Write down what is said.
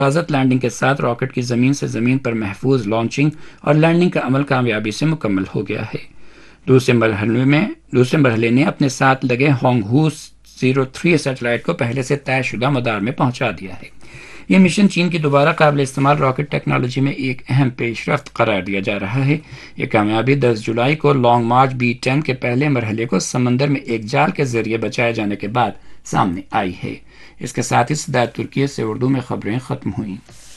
हिफाजत लैंडिंग के साथ रॉकेट की ज़मीन से ज़मीन पर महफूज लॉन्चिंग और लैंडिंग का अमल कामयाबी से मुकम्मल हो गया है। दूसरे मरहले ने अपने साथ लगे होंगहू 03 सैटेलाइट को पहले से तयशुदा मदार में पहुंचा दिया है। यह मिशन चीन की दोबारा काबिल इस्तेमाल रॉकेट टेक्नोलॉजी में एक अहम पेशरफ्त करार दिया जा रहा है। यह कामयाबी 10 जुलाई को लॉन्ग मार्च B10 के पहले मरहले को समंदर में एक जाल के जरिए बचाए जाने के बाद सामने आई है। इसके साथ ही सदात तुर्की से उर्दू में खबरें खत्म हुई।